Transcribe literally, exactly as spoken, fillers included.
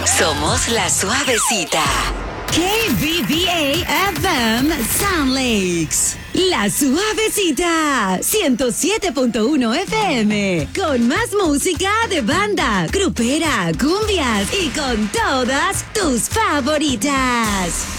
Somos La Suavecita. K B B A F M Sound Lakes. La Suavecita. ciento siete punto uno F M. Con más música de banda, grupera, cumbias y con todas tus favoritas.